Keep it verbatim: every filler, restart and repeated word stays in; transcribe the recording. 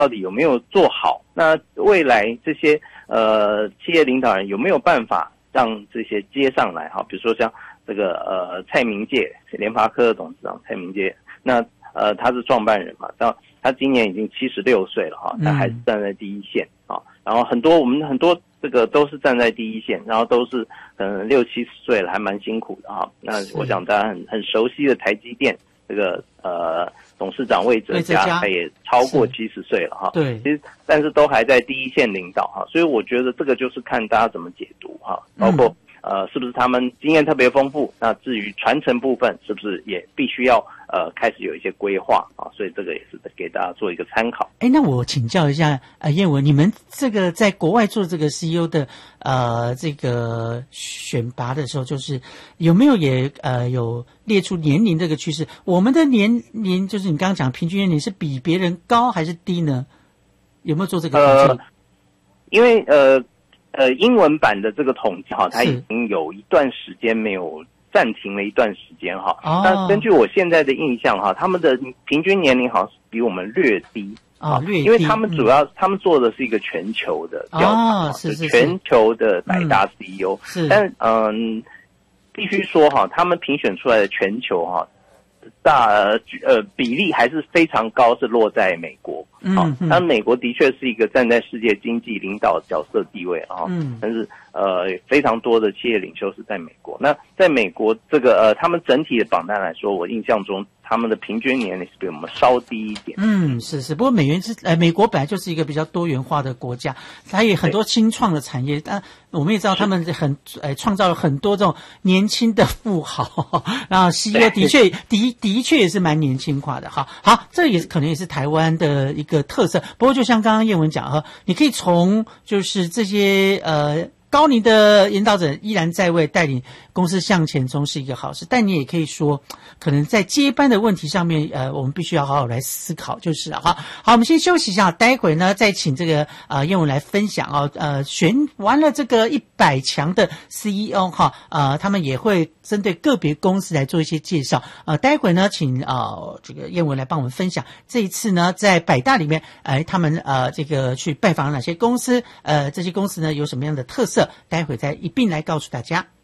到底有没有做好？那未来这些呃企业领导人有没有办法让这些接上来？哈，比如说像这个呃蔡明介，联发科的董事长蔡明介，那呃他是创办人嘛，到他今年已经七十六岁了哈，他还是站在第一线啊。然后很多我们很多这个都是站在第一线，然后都是可能六七十岁了，还蛮辛苦的哈。那我想大家很很熟悉的台积电这个呃董事长魏哲家，他也超过七十岁了哈。 对， 其实但是都还在第一线领导哈，所以我觉得这个就是看大家怎么解读哈，包括。嗯呃，是不是他们经验特别丰富？那至于传承部分，是不是也必须要呃开始有一些规划啊？所以这个也是给大家做一个参考。 哎，那我请教一下呃燕文，你们这个在国外做这个 C E O 的呃这个选拔的时候，就是有没有也呃有列出年龄这个趋势？我们的年龄就是你刚刚讲平均年龄是比别人高还是低呢？有没有做这个统计？ 呃，因为呃。呃，英文版的这个统计哈，它已经有一段时间没有暂停了一段时间哈。哦。那根据我现在的印象哈，他们的平均年龄好像是比我们略低啊， 略低， 因为他们主要、嗯、他们做的是一个全球的调查， 哦，是是是， 全球的百大 C E O。 是。 但嗯，必须说哈，他们评选出来的全球哈。大呃比例还是非常高，是落在美国。嗯，那、啊、美国的确是一个站在世界经济领导角色地位啊。嗯，但是呃非常多的企业领袖是在美国。那在美国这个呃他们整体的榜单来说，我印象中他们的平均年龄是比我们稍低一点。 嗯，是是。不过美元是呃美国本来就是一个比较多元化的国家，它也很多新创的产业。但我们也知道他们很呃创造了很多这种年轻的富豪，然后 C E O 的确的的确也是蛮年轻化的。好，好，这也可能也是台湾的一个特色。不过就像刚刚燕文讲哈，你可以从就是这些呃。高龄的领导者依然在位，带领公司向前冲是一个好事，但你也可以说，可能在接班的问题上面，呃，我们必须要好好来思考，就是了哈。好，我们先休息一下，待会呢再请这个呃燕文来分享哦。呃，选完了这个一百强的 C E O 哈，呃，他们也会针对个别公司来做一些介绍。呃，待会呢，请呃这个燕文来帮我们分享这一次呢，在百大里面，哎、呃，他们呃这个去拜访哪些公司，呃，这些公司呢有什么样的特色？待会再一并来告诉大家。